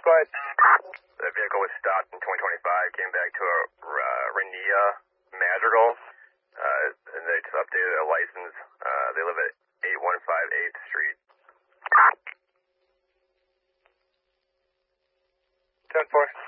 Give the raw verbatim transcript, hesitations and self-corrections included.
go ahead. The vehicle was stopped in twenty twenty-five, came back to a uh, Renia Madrigal, uh, and they just updated their license. Uh, they live at eight one five eighth Street. ten four.